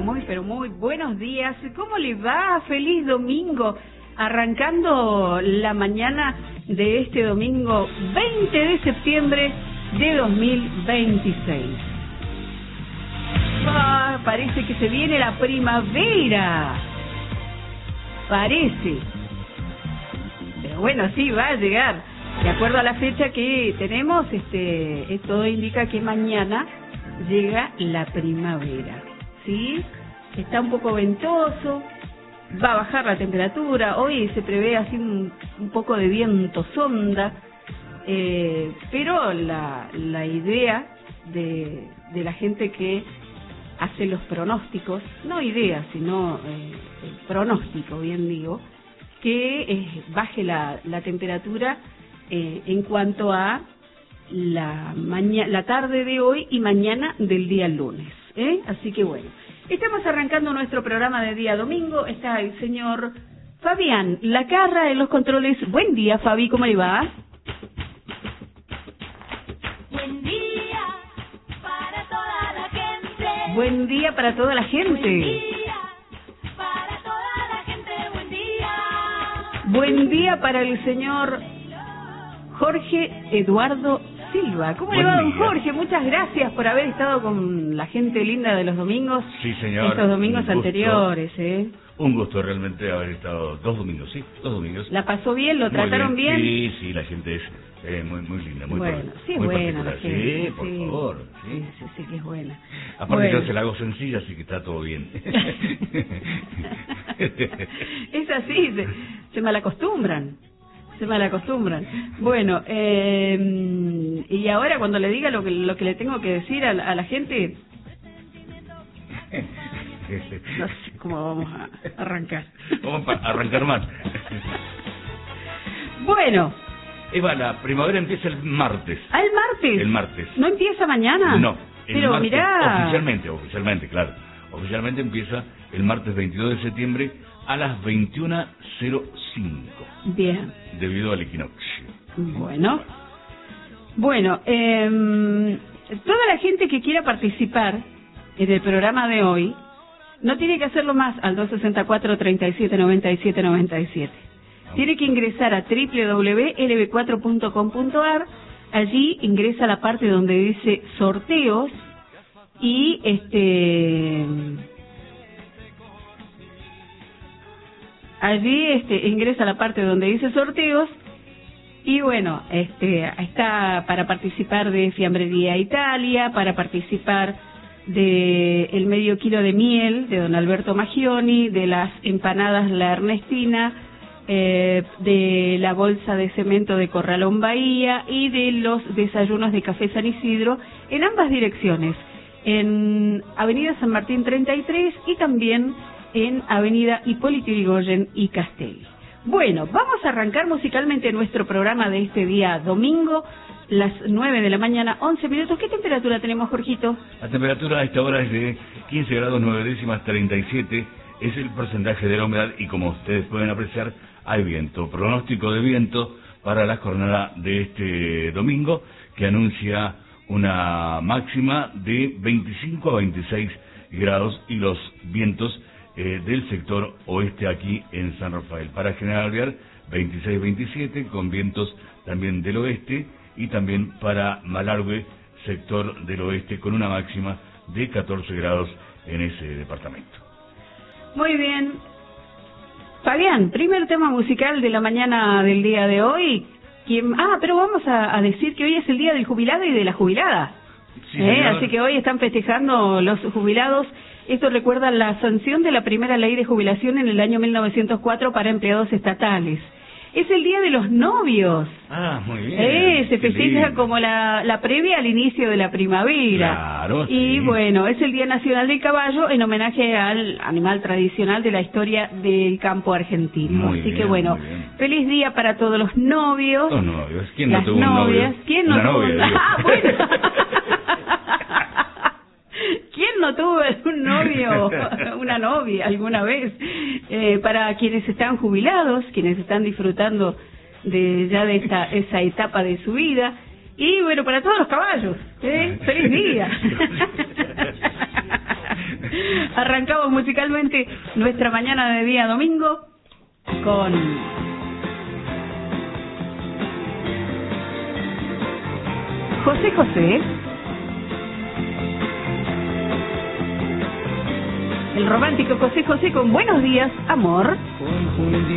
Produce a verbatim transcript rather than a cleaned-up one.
muy, pero muy buenos días. ¿Cómo le va? Feliz domingo. Arrancando la mañana de este domingo veinte de septiembre de dos mil veintiséis. Ah, parece que se viene la primavera. Parece. Pero bueno, sí, va a llegar. De acuerdo a la fecha que tenemos, este, todo indica que mañana llega la primavera, ¿sí? Está un poco ventoso, va a bajar la temperatura, hoy se prevé así un, un poco de viento sonda, eh, pero la, la idea de, de la gente que hace los pronósticos, no idea, sino eh, el pronóstico, bien digo, que eh, baje la, la temperatura eh, en cuanto a la mañana, la tarde de hoy y mañana del día lunes, ¿eh? Así que bueno, estamos arrancando nuestro programa de día domingo. Está el señor Fabián Lacarra en los controles. Buen día, Fabi, ¿cómo le va? Buen día para toda la gente. Buen día para toda la gente. Buen día para toda la gente. Buen día. Buen día para el señor Jorge Eduardo Silva. ¿Cómo Buen le va, don día. Jorge? Muchas gracias por haber estado con la gente linda de los domingos. Sí, señor. Estos domingos Un gusto. anteriores, ¿eh? Un gusto realmente haber estado dos domingos, sí, dos domingos. ¿La pasó bien? ¿Lo Muy trataron bien? Sí, sí, la gente es eh, muy muy linda, muy Bueno, par- sí, muy buena la particular. gente. Sí, por sí. favor, Sí, sí. sí, sí, que es buena. Aparte Bueno. yo se la hago sencilla, así que está todo bien. Es así, se, se malacostumbran. Se malacostumbran. Bueno, eh, y ahora cuando le diga lo que lo que le tengo que decir a la, a la gente, no sé cómo vamos a arrancar. Vamos a arrancar más. Bueno, Eva, la primavera empieza el martes. ¿al martes? El martes. ¿No empieza mañana? No, el Pero martes, mirá. oficialmente, oficialmente, claro. Oficialmente empieza el martes veintidós de septiembre a las veintiuna cero cinco. Bien. Debido al equinoccio. Bueno. Bueno, eh, toda la gente que quiera participar en el programa de hoy no tiene que hacerlo más al dos sesenta y cuatro, treinta y siete, noventa y siete, noventa y siete. Tiene que ingresar a doble u doble u doble u punto l b cuatro punto com punto a r. Allí ingresa a la parte donde dice sorteos y este allí este ingresa a la parte donde dice sorteos y bueno, este está para participar de Fiambrería Italia, para participar de el medio kilo de miel de don Alberto Maggioni, de las empanadas La Ernestina, eh, de la bolsa de cemento de Corralón Bahía y de los desayunos de Café San Isidro en ambas direcciones, en Avenida San Martín treinta y tres y también en Avenida Hipólito Yrigoyen y Castelli. Bueno, vamos a arrancar musicalmente nuestro programa de este día domingo, las nueve de la mañana, once minutos. ¿Qué temperatura tenemos, Jorgito? La temperatura a esta hora es de quince grados nueve décimas, treinta y siete. Es el porcentaje de la humedad y como ustedes pueden apreciar, hay viento. Pronóstico de viento para la jornada de este domingo que anuncia una máxima de veinticinco a veintiséis grados y los vientos eh, del sector oeste aquí en San Rafael. Para General Alvear, veintiséis a veintisiete, con vientos también del oeste, y también para Malargüe, sector del oeste, con una máxima de catorce grados en ese departamento. Muy bien. Fabián, primer tema musical de la mañana del día de hoy. ¿Quién? Ah, pero vamos a, a decir que hoy es el día del jubilado y de la jubilada. Sí, ¿Eh? señor. Así que hoy están festejando los jubilados. Esto recuerda la sanción de la primera ley de jubilación en el año mil novecientos cuatro para empleados estatales. Es el día de los novios. Ah, muy bien. Eh, se Qué festeja lindo. como la, la previa al inicio de la primavera. Claro, Y sí. bueno, es el Día Nacional del Caballo en homenaje al animal tradicional de la historia del campo argentino. Muy Así bien, que bueno, muy bien. feliz día para todos los novios. Los novios. ¿Quién no las tuvo un novias. novio? ¿Quién no Una tuvo novia, un- digo. Ah, bueno. ¿Quién no tuvo un novio, una novia alguna vez? Eh, para quienes están jubilados, quienes están disfrutando de ya de esta esa etapa de su vida, y bueno, para todos los caballos, ¿eh? ¡Feliz día! Arrancamos musicalmente nuestra mañana de día domingo con José José, el romántico José José con Buenos Días, Amor.